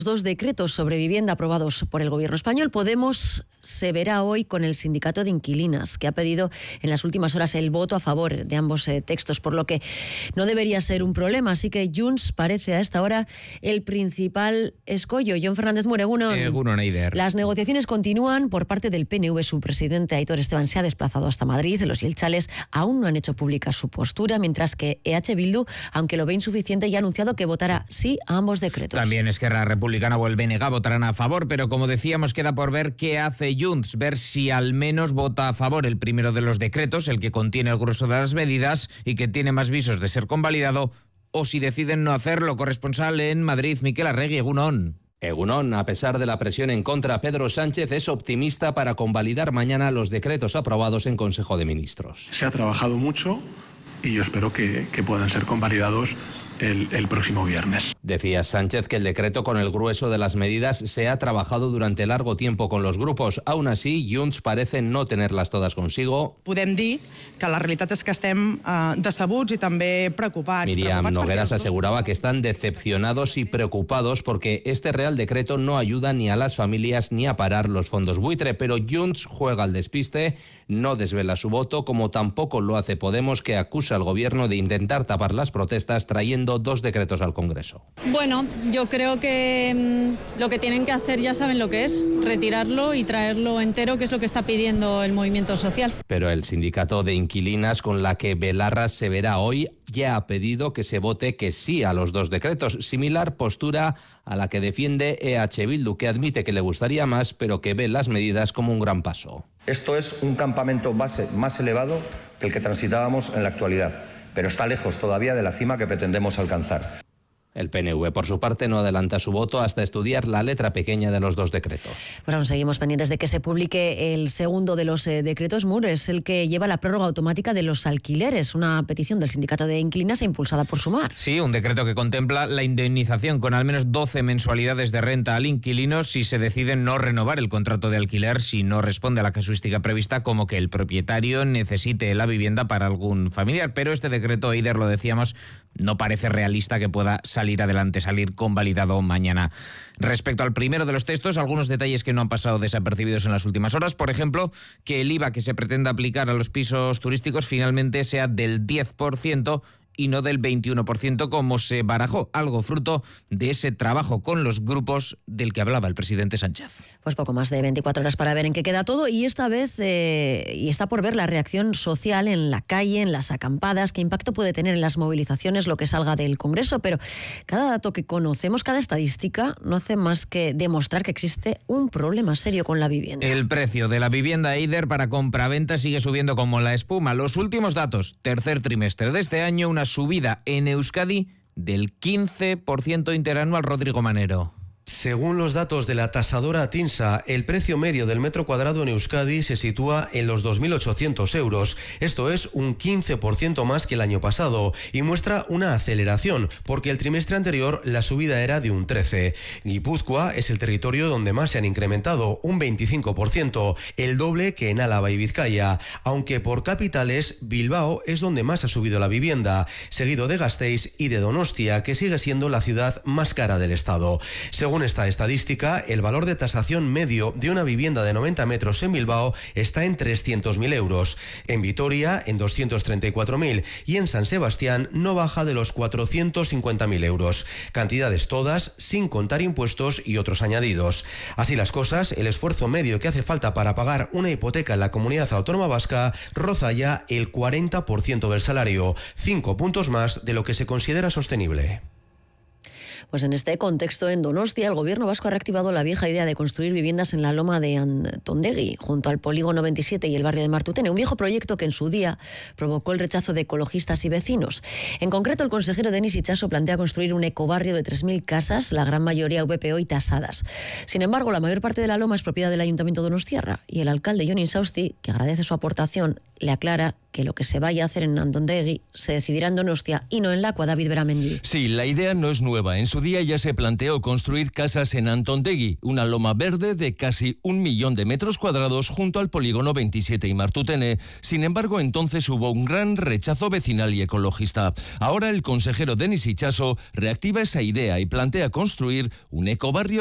Dos decretos sobre vivienda aprobados por el Gobierno español. Podemos se verá hoy con el sindicato de inquilinas, que ha pedido en las últimas horas el voto a favor de ambos textos, por lo que no debería ser un problema. Así que Junts parece a esta hora el principal escollo. Jon Fernández Mur, Egunon, Eider. Las negociaciones continúan por parte del PNV. Su presidente Aitor Esteban se ha desplazado hasta Madrid. Los jeltzales aún no han hecho pública su postura, mientras que EH Bildu, aunque lo ve insuficiente, ya ha anunciado que votará sí a ambos decretos. También Esquerra Republicana o el BNG votarán a favor, pero como decíamos, queda por ver qué hace Junts, ver si al menos vota a favor el primero de los decretos, el que contiene el grueso de las medidas y que tiene más visos de ser convalidado, o si deciden no hacerlo. Corresponsal en Madrid, Miquel Arregui, egunon. Egunon, a pesar de la presión en contra, Pedro Sánchez es optimista para convalidar mañana los decretos aprobados en Consejo de Ministros. Se ha trabajado mucho y yo espero que puedan ser convalidados el próximo viernes. Decía Sánchez que el decreto con el grueso de las medidas se ha trabajado durante largo tiempo con los grupos. Aún así, Junts parece no tenerlas todas consigo. Podem dir que la realitat és que estem decebuts i també preocupats. Miriam Nogueras aseguraba que están decepcionados y preocupados porque este Real Decreto no ayuda ni a las familias ni a parar los fondos buitre, pero Junts juega al despiste, no desvela su voto, como tampoco lo hace Podemos, que acusa al gobierno de intentar tapar las protestas trayendo dos decretos al Congreso. Bueno, yo creo que lo que tienen que hacer ya saben lo que es, retirarlo y traerlo entero, que es lo que está pidiendo el movimiento social. Pero el sindicato de inquilinas, con la que Belarra se verá hoy, ya ha pedido que se vote que sí a los dos decretos. Similar postura a la que defiende EH Bildu, que admite que le gustaría más, pero que ve las medidas como un gran paso. Esto es un campamento base más elevado que el que transitábamos en la actualidad, pero está lejos todavía de la cima que pretendemos alcanzar. El PNV, por su parte, no adelanta su voto hasta estudiar la letra pequeña de los dos decretos. Pues aún seguimos pendientes de que se publique el segundo de los decretos. Mur es el que lleva la prórroga automática de los alquileres, una petición del sindicato de inquilinas impulsada por Sumar. Sí, un decreto que contempla la indemnización con al menos 12 mensualidades de renta al inquilino si se decide no renovar el contrato de alquiler, si no responde a la casuística prevista, como que el propietario necesite la vivienda para algún familiar. Pero este decreto, Eider, lo decíamos, no parece realista que pueda salir adelante, salir convalidado mañana. Respecto al primero de los textos, algunos detalles que no han pasado desapercibidos en las últimas horas. Por ejemplo, que el IVA que se pretende aplicar a los pisos turísticos finalmente sea del 10% y no del 21% como se barajó, algo fruto de ese trabajo con los grupos del que hablaba el presidente Sánchez. Pues poco más de 24 horas para ver en qué queda todo, y esta vez y está por ver la reacción social en la calle, en las acampadas, qué impacto puede tener en las movilizaciones lo que salga del Congreso, pero cada dato que conocemos, cada estadística, no hace más que demostrar que existe un problema serio con la vivienda. El precio de la vivienda, Eider, para compraventa sigue subiendo como la espuma. Los últimos datos, tercer trimestre de este año, una subida en Euskadi del 15% interanual. Rodrigo Manero. Según los datos de la tasadora TINSA, el precio medio del metro cuadrado en Euskadi se sitúa en los 2.800 euros. Esto es un 15% más que el año pasado y muestra una aceleración, porque el trimestre anterior la subida era de un 13%. Guipúzcoa es el territorio donde más se han incrementado, un 25%, el doble que en Álava y Vizcaya, aunque por capitales, Bilbao es donde más ha subido la vivienda, seguido de Gasteiz y de Donostia, que sigue siendo la ciudad más cara del estado. Según esta estadística, el valor de tasación medio de una vivienda de 90 metros en Bilbao está en 300.000 euros, en Vitoria en 234.000 y en San Sebastián no baja de los 450.000 euros. Cantidades todas sin contar impuestos y otros añadidos. Así las cosas, el esfuerzo medio que hace falta para pagar una hipoteca en la Comunidad Autónoma Vasca roza ya el 40% del salario, 5 puntos más de lo que se considera sostenible. Pues en este contexto, en Donostia, el gobierno vasco ha reactivado la vieja idea de construir viviendas en la loma de Antondegui, junto al polígono 27 y el barrio de Martutene, un viejo proyecto que en su día provocó el rechazo de ecologistas y vecinos. En concreto, el consejero Denis Itxaso plantea construir un ecobarrio de 3.000 casas, la gran mayoría VPO y tasadas. Sin embargo, la mayor parte de la loma es propiedad del Ayuntamiento donostiarra y el alcalde Jon Insausti, que agradece su aportación, le aclara que lo que se vaya a hacer en Antondegui se decidirá en Donostia y no en Lakua. David Beramendi. Sí, la idea no es nueva. En su día ya se planteó construir casas en Antondegui, una loma verde de casi 1 millón de metros cuadrados junto al polígono 27 y Martutene. Sin embargo, entonces hubo un gran rechazo vecinal y ecologista. Ahora el consejero Denis Itxaso reactiva esa idea y plantea construir un ecobarrio